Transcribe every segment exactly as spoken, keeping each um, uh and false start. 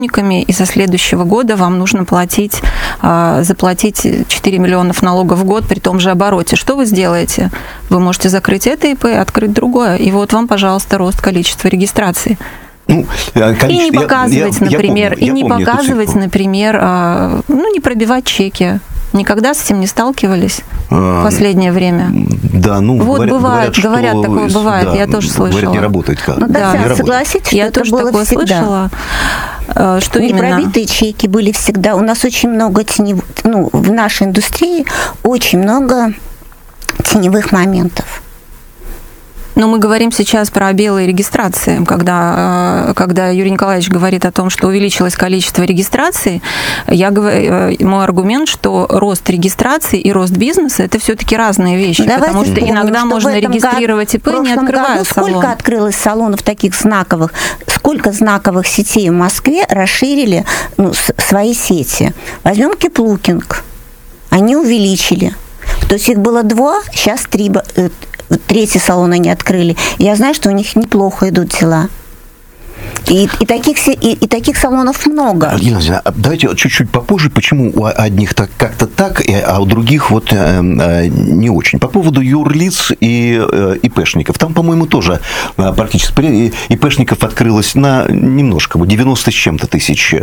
и со следующего года вам нужно платить, заплатить четыре миллионов налогов в год при том же обороте. Что вы сделаете? Вы можете закрыть это ИП, открыть другое. И вот вам, пожалуйста, рост количества регистраций. Ну, и не показывать, я, я, например, я помню, и не показывать, например, ну, не пробивать чеки. Никогда с этим не сталкивались а, в последнее время? Да, ну, вот говорят, бывает, говорят, говорят что, такое бывает, да, я тоже слышала. Говорят, не работает как. Ну, да, да, согласитесь, что я это тоже было такое всегда. слышала. Что непробитые чеки были всегда. У нас очень много теневых, ну, в нашей индустрии очень много теневых моментов. Но мы говорим сейчас про белые регистрации. Когда, когда Юрий Николаевич говорит о том, что увеличилось количество регистраций, я говорю, мой аргумент, что рост регистрации и рост бизнеса – это все-таки разные вещи. Давайте потому что вспомним, иногда что можно регистрировать ИП, не открывая салон. Сколько открылось салонов таких знаковых? Сколько знаковых сетей в Москве расширили, ну, свои сети? Возьмем Киплукинг. Они увеличили. То есть их было два, сейчас три. Третий салон они открыли. Я знаю, что у них неплохо идут дела. И, и, таких, и, и таких салонов много. Елена, давайте чуть-чуть попозже, почему у одних так как-то так, а у других вот э, не очень. По поводу юрлиц и э, ИПшников. Там, по-моему, тоже практически ИПшников открылось на немножко, девяносто с чем-то тысяч,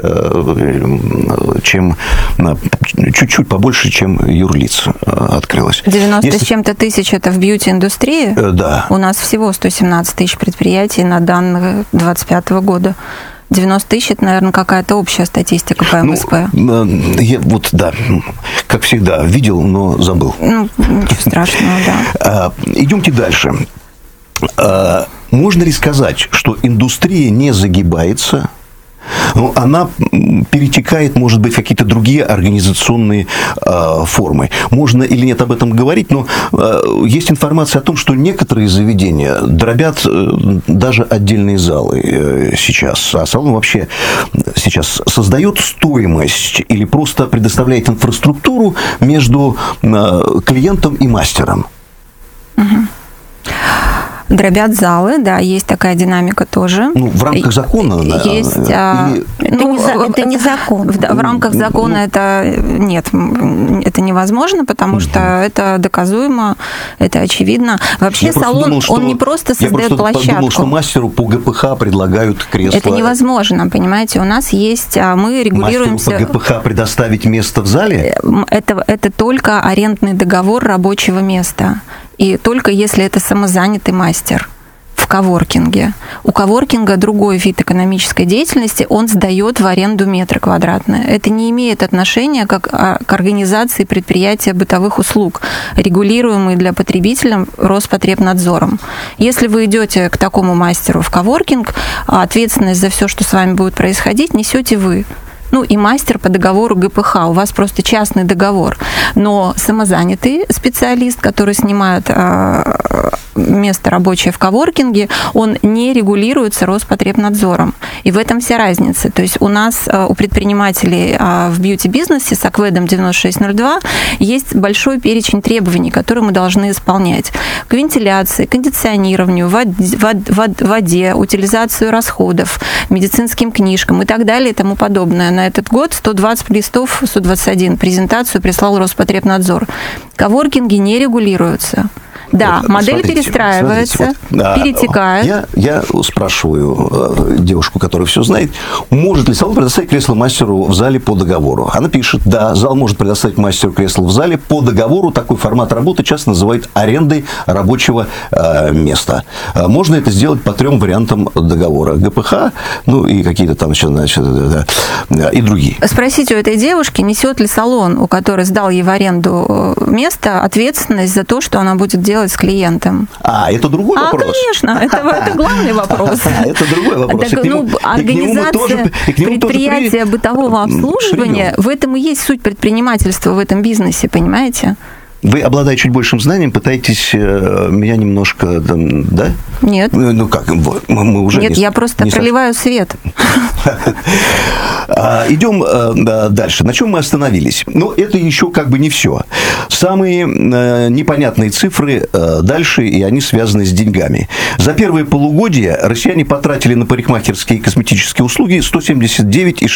э, чем чуть-чуть побольше, чем юрлиц открылось. девяносто Если... с чем-то тысяч это в бьюти-индустрии? Э, да. У нас всего сто семнадцать тысяч предприятий на данных двадцать пятого года. девяносто тысяч – это, наверное, какая-то общая статистика по эм эс пэ. Ну, я, вот, да, как всегда, видел, но забыл. Ну, ничего страшного, да. Идемте дальше. Можно ли сказать, что индустрия не загибается? Ну, она перетекает, может быть, в какие-то другие организационные э, формы. Можно или нет об этом говорить, но э, есть информация о том, что некоторые заведения дробят э, даже отдельные залы э, сейчас. А салон вообще сейчас создает стоимость или просто предоставляет инфраструктуру между э, клиентом и мастером? Угу. Дробят залы, да, есть такая динамика тоже. Ну, в рамках закона? Есть. Или... А, это, ну, не, за, это не закон. В, в рамках закона ну, это нет, это невозможно, потому угу. что это доказуемо, это очевидно. Вообще я салон, думал, что, он не просто создает я площадку. Я думал, что мастеру по гэ пэ ха предлагают кресло. Это невозможно, понимаете, у нас есть, мы регулируемся... Мастеру по гэ пэ ха предоставить место в зале? Это, это только арендный договор рабочего места. И только если это самозанятый мастер в коворкинге. У коворкинга другой вид экономической деятельности, он сдает в аренду метры квадратные. Это не имеет отношения как к организации предприятия бытовых услуг, регулируемые для потребителя Роспотребнадзором. Если вы идете к такому мастеру в коворкинг, ответственность за все, что с вами будет происходить, несете вы. Ну, и мастер по договору гэ пэ ха, у вас просто частный договор. Но самозанятый специалист, который снимает э, место рабочее в коворкинге, он не регулируется Роспотребнадзором. И в этом вся разница. То есть у нас, э, у предпринимателей э, в бьюти-бизнесе с АКВЭДом девяносто шесть ноль два есть большой перечень требований, которые мы должны исполнять. К вентиляции, кондиционированию, вод, вод, вод, воде, утилизацию расходов, медицинским книжкам и так далее и тому подобное. На этот год сто двадцать листов, сто двадцать один презентацию прислал Роспотребнадзор. Коворкинги не регулируются. Да, вот, модель смотрите, перестраивается, смотрите, вот, перетекает. Я, я спрашиваю девушку, которая все знает, может ли салон предоставить кресло мастеру в зале по договору? Она пишет, да, зал может предоставить мастеру кресло в зале по договору. Такой формат работы часто называют арендой рабочего э, места. Можно это сделать по трем вариантам договора. гэ пэ ха, ну и какие-то там еще, значит, да, и другие. Спросите у этой девушки, несет ли салон, у которой сдал ей в аренду место, ответственность за то, что она будет делать с клиентом. А, это другой а, вопрос. Конечно, это, это главный вопрос. Это другой вопрос. Так, ну, организация предприятия бытового обслуживания, в этом и есть суть предпринимательства в этом бизнесе, понимаете? Вы, обладая чуть большим знанием, пытаетесь меня немножко, да? Нет. Ну как, мы уже... Нет, не, я просто не проливаю свет. Идем дальше. На чем мы остановились? Ну, это еще как бы не все. Самые непонятные цифры дальше, и они связаны с деньгами. За первое полугодие россияне потратили на парикмахерские и косметические услуги сто семьдесят девять и